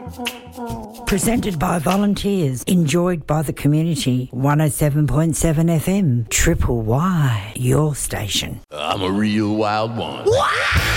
Presented by volunteers, enjoyed by the community. 107.7 FM, Triple Y, your station. I'm a real wild one.